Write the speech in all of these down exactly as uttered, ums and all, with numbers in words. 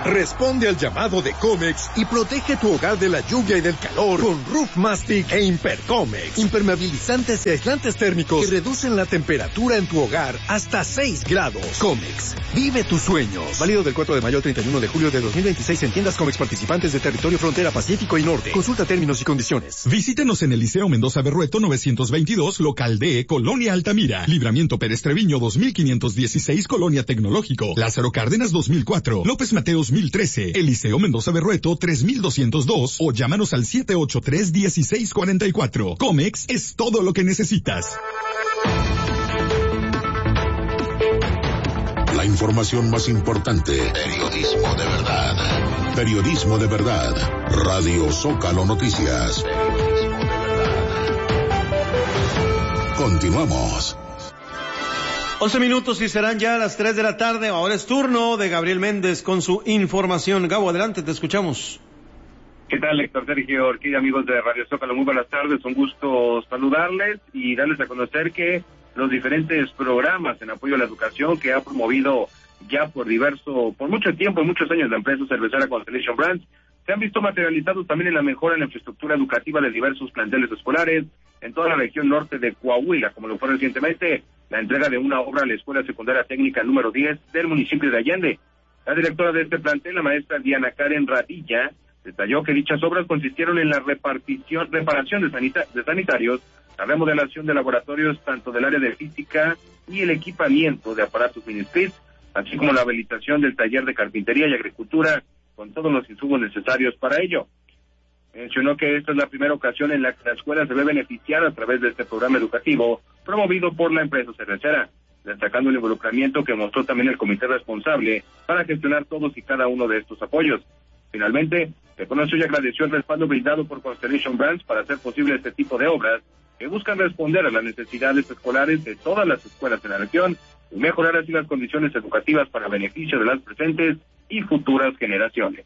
Responde al llamado de Comex y protege tu hogar de la lluvia y del calor con Roof Mastic e Impercomex. Impermeabilizantes y aislantes térmicos que reducen la temperatura en tu hogar hasta seis grados. Comex, vive tus sueños. Válido del cuatro de mayo al treinta y uno de julio de dos mil veintiséis en tiendas Comex participantes de territorio frontera Pacífico y Norte. Consulta términos y condiciones. Visítenos en el Liceo Mendoza Berrueto novecientos veintidós, local D, Colonia Altamira. Libramiento Pérez Treviño dos mil quinientos dieciséis, Colonia Tecnológico. Lázaro Cárdenas dos mil cuatro. López Mateos mil trece. Eliseo Mendoza Berrueto tres mil doscientos dos o llámanos al siete ocho tres, uno seis cuatro cuatro. Comex es todo lo que necesitas. La información más importante. Periodismo de verdad. Periodismo de verdad. Radio Zócalo Noticias. Continuamos. once minutos y serán ya las tres de la tarde. Ahora es turno de Gabriel Méndez con su información. Gabo, adelante, te escuchamos. ¿Qué tal, Héctor Sergio Orquídea, amigos de Radio Zócalo? Muy buenas tardes, un gusto saludarles y darles a conocer que los diferentes programas en apoyo a la educación que ha promovido ya por diverso, por mucho tiempo, muchos años la empresa cervecera Constellation Brands, se han visto materializados también en la mejora en la infraestructura educativa de diversos planteles escolares en toda la región norte de Coahuila, como lo fue recientemente la entrega de una obra a la Escuela Secundaria Técnica número diez del municipio de Allende. La directora de este plantel, la maestra Diana Karen Radilla, detalló que dichas obras consistieron en la repartición, reparación de, sanita, de sanitarios, la remodelación de laboratorios tanto del área de física y el equipamiento de aparatos Minisplit, así como la habilitación del taller de carpintería y agricultura con todos los insumos necesarios para ello. Mencionó que esta es la primera ocasión en la que la escuela se ve beneficiada a través de este programa educativo promovido por la empresa cervecera, destacando el involucramiento que mostró también el comité responsable para gestionar todos y cada uno de estos apoyos. Finalmente, reconoció y agradeció el respaldo brindado por Constellation Brands para hacer posible este tipo de obras que buscan responder a las necesidades escolares de todas las escuelas en la región y mejorar así las condiciones educativas para beneficio de las presentes y futuras generaciones.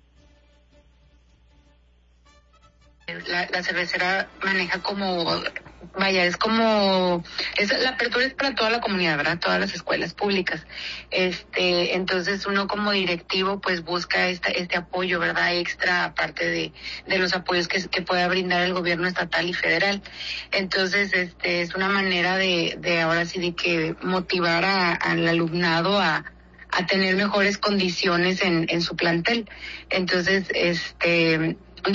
La, la cervecera maneja como, vaya, es como, es, la apertura es para toda la comunidad, ¿verdad? Todas las escuelas públicas. Este, entonces uno como directivo pues busca esta, este apoyo, ¿verdad? Extra, aparte de, de los apoyos que, que pueda brindar el gobierno estatal y federal. Entonces, este, es una manera de, de ahora sí de que motivar a, al alumnado a, a tener mejores condiciones en, en su plantel. Entonces, este,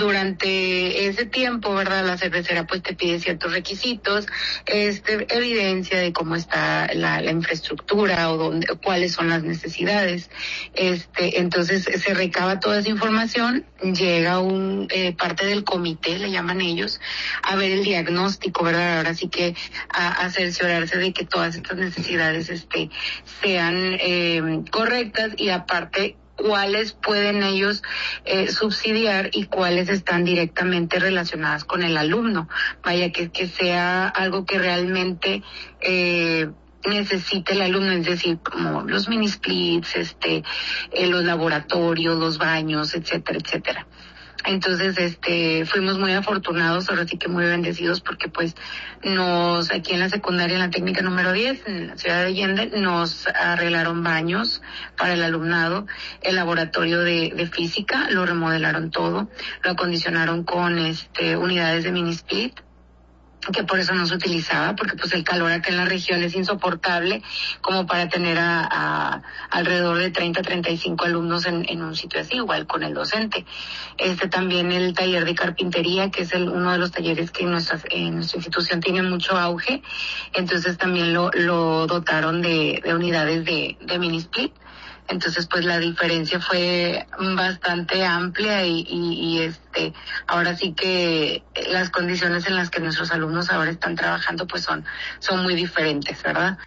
durante ese tiempo, ¿verdad? La cervecera pues te pide ciertos requisitos, este, evidencia de cómo está la, la infraestructura o dónde, cuáles son las necesidades. Este, entonces se recaba toda esa información, llega un eh, parte del comité, le llaman ellos, a ver el diagnóstico, ¿verdad? Ahora sí que a, a cerciorarse de que todas estas necesidades este sean eh, correctas y aparte cuáles pueden ellos eh, subsidiar y cuáles están directamente relacionadas con el alumno. Vaya, que, que sea algo que realmente eh, necesite el alumno, es decir, como los mini splits, este, eh, los laboratorios, los baños, etcétera, etcétera. Entonces, este, fuimos muy afortunados, ahora sí que muy bendecidos, porque pues nos, aquí en la secundaria, en la técnica número diez, en la ciudad de Allende, nos arreglaron baños para el alumnado, el laboratorio de, de física, lo remodelaron todo, lo acondicionaron con, este, unidades de mini split, que por eso no se utilizaba, porque pues el calor acá en la región es insoportable como para tener a, a alrededor de treinta, treinta y cinco alumnos en, en un sitio así, igual con el docente. Este también el taller de carpintería, que es el, uno de los talleres que en nuestra, en nuestra institución tiene mucho auge, entonces también lo, lo dotaron de, de unidades de, de mini split. Entonces, pues la diferencia fue bastante amplia y, y, y este, ahora sí que las condiciones en las que nuestros alumnos ahora están trabajando, pues son, son muy diferentes, ¿verdad?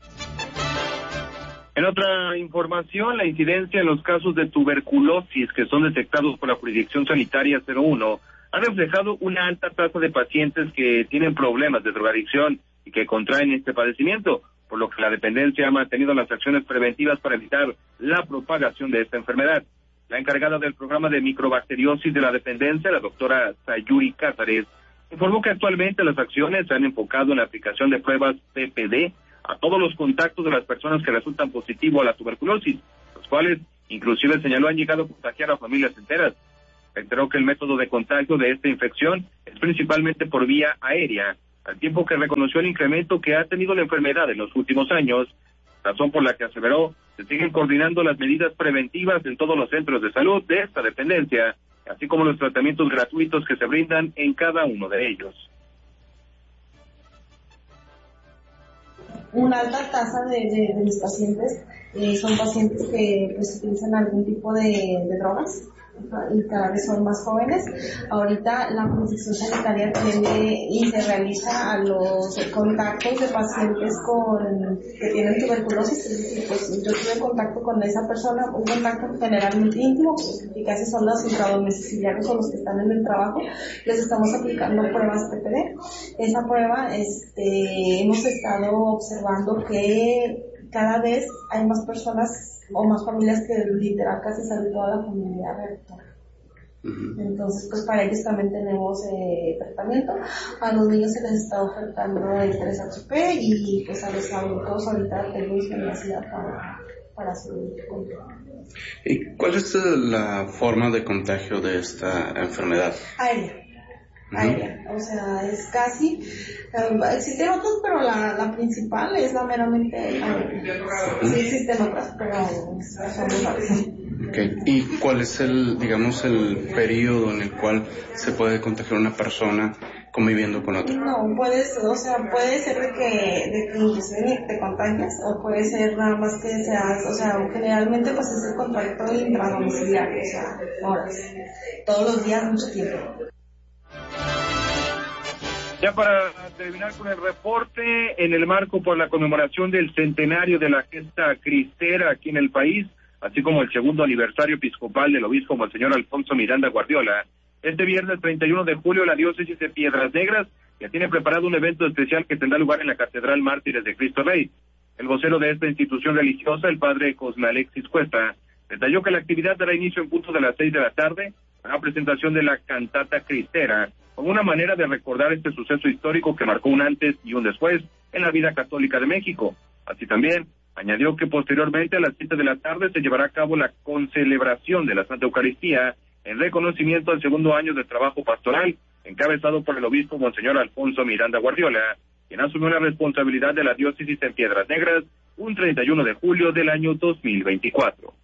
En otra información, la incidencia en los casos de tuberculosis que son detectados por la Jurisdicción Sanitaria cero uno ha reflejado una alta tasa de pacientes que tienen problemas de drogadicción y que contraen este padecimiento, por lo que la dependencia ha mantenido las acciones preventivas para evitar la propagación de esta enfermedad. La encargada del programa de microbacteriosis de la dependencia, la doctora Sayuri Cázares, informó que actualmente las acciones se han enfocado en la aplicación de pruebas P P D a todos los contactos de las personas que resultan positivo a la tuberculosis, los cuales Inclusive señaló han llegado a contagiar a familias enteras. Reiteró que el método de contagio de esta infección es principalmente por vía aérea, al tiempo que reconoció el incremento que ha tenido la enfermedad en los últimos años, razón por la que aseveró se siguen coordinando las medidas preventivas en todos los centros de salud de esta dependencia, así como los tratamientos gratuitos que se brindan en cada uno de ellos. Una alta tasa de, de, de mis pacientes eh, son pacientes que pues, utilizan algún tipo de, de drogas y cada vez son más jóvenes. Ahorita la protección sanitaria tiene y se realiza a los contactos de pacientes con que tienen tuberculosis, es decir, pues yo tuve contacto con esa persona, un contacto generalmente íntimo, que casi son los intradomiciliarios o los que están en el trabajo, les estamos aplicando pruebas P P D. Esa prueba, este, hemos estado observando que cada vez hay más personas o más familias que literal casi sale toda la familia reactora. Uh-huh. Entonces, pues para ellos también tenemos eh, tratamiento. A los niños se les está ofertando el tres H P y pues a los adultos ahorita tenemos capacidad para, para su control. ¿Y cuál es la forma de contagio de esta enfermedad? Aérea. Aérea, o sea, es casi, um, existen otras, pero la, la principal es la meramente aérea. Sí existen otras, pero son muy varias. Okay. ¿Y cuál es el, digamos, el periodo en el cual se puede contagiar una persona conviviendo con otra? No, puedes, o sea, puede ser de que, de que inclusive te contagias, o puede ser nada más que seas, o sea, generalmente pues es el contacto intradomiciliario, o sea, horas, todos los días, mucho tiempo. Ya para terminar con el reporte, en el marco por la conmemoración del centenario de la gesta cristera aquí en el país, así como el segundo aniversario episcopal del obispo Monseñor Alfonso Miranda Guardiola, este viernes treinta y uno de julio la diócesis de Piedras Negras ya tiene preparado un evento especial que tendrá lugar en la Catedral Mártires de Cristo Rey. El vocero de esta institución religiosa, el padre Cosme Alexis Cuesta, detalló que la actividad dará inicio en punto de las seis de la tarde a la presentación de la cantata cristera, como una manera de recordar este suceso histórico que marcó un antes y un después en la vida católica de México. Así también añadió que posteriormente a las siete de la tarde se llevará a cabo la concelebración de la Santa Eucaristía en reconocimiento al segundo año de trabajo pastoral, encabezado por el obispo Monseñor Alfonso Miranda Guardiola, quien asumió la responsabilidad de la diócesis en Piedras Negras un treinta y uno de julio del año dos mil veinticuatro.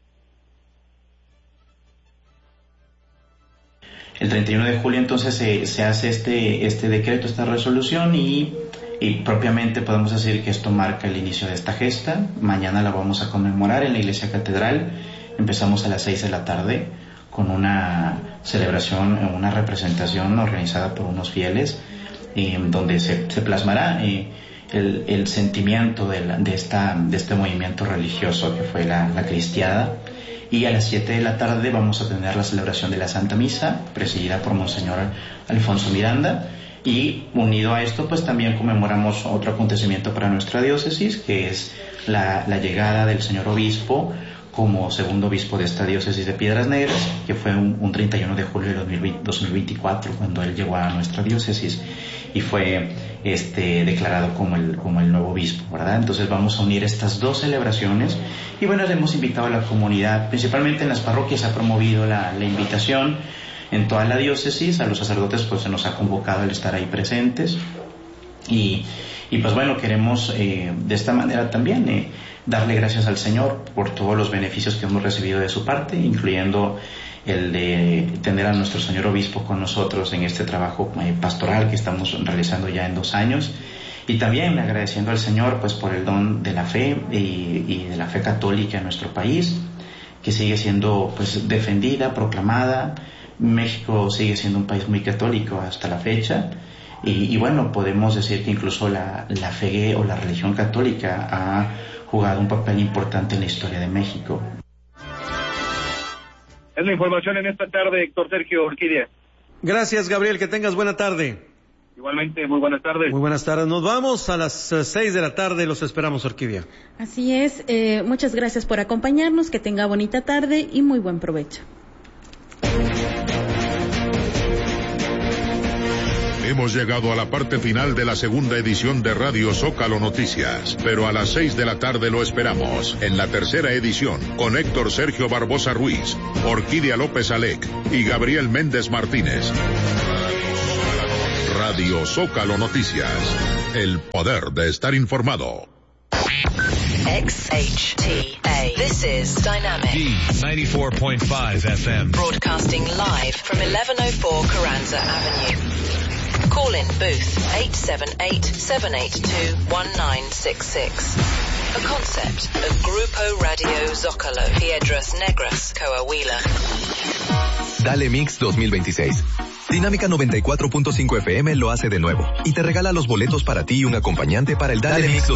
El treinta y uno de julio entonces se, se hace este, este decreto, esta resolución y, y propiamente podemos decir que esto marca el inicio de esta gesta. Mañana la vamos a conmemorar en la iglesia catedral. Empezamos a las seis de la tarde con una celebración, una representación organizada por unos fieles, eh, donde se, se plasmará eh, el, el sentimiento de, la, de, esta, de este movimiento religioso que fue la, la cristiada. Y a las siete de la tarde vamos a tener la celebración de la Santa Misa, presidida por Monseñor Alfonso Miranda, y unido a esto pues también conmemoramos otro acontecimiento para nuestra diócesis, que es la, la llegada del señor obispo como segundo obispo de esta diócesis de Piedras Negras, que fue un, un treinta y uno de julio de dos mil veinticuatro cuando él llegó a nuestra diócesis y fue este declarado como el como el nuevo obispo, ¿verdad? Entonces vamos a unir estas dos celebraciones y bueno, le hemos invitado a la comunidad, principalmente en las parroquias, ha promovido la, la invitación en toda la diócesis, a los sacerdotes pues se nos ha convocado al estar ahí presentes y, y pues bueno, queremos eh, de esta manera también eh, darle gracias al Señor por todos los beneficios que hemos recibido de su parte, incluyendo el de tener a nuestro señor obispo con nosotros en este trabajo eh, pastoral que estamos realizando ya en dos años, y también agradeciendo al Señor pues por el don de la fe y, y de la fe católica en nuestro país, que sigue siendo pues defendida, proclamada. México sigue siendo un país muy católico hasta la fecha, y, y bueno, podemos decir que incluso la, la fe o la religión católica ha jugado un papel importante en la historia de México. Es la información en esta tarde, Héctor Sergio Orquídea. Gracias, Gabriel, que tengas buena tarde. Igualmente, muy buenas tardes. Muy buenas tardes. Nos vamos a las uh, seis de la tarde, los esperamos, Orquídea. Así es, eh, muchas gracias por acompañarnos, que tenga bonita tarde y muy buen provecho. Hemos llegado a la parte final de la segunda edición de Radio Zócalo Noticias, pero a las seis de la tarde lo esperamos en la tercera edición con Héctor Sergio Barbosa Ruiz, Orquídea López Alec y Gabriel Méndez Martínez. Radio Zócalo Noticias, el poder de estar informado. X H T A. This is Dynamic. D ninety-four point five F M. Broadcasting live from eleven oh four Carranza Avenue. Call in booth eight seven eight, seven eight two, one nine six six. A concept of Grupo Radio Zócalo. Piedras Negras, Coahuila. Dale Mix dos mil veintiséis. Dinámica noventa y cuatro punto cinco F M lo hace de nuevo y te regala los boletos para ti y un acompañante para el Dale, Dale Mix dos mil veintiséis.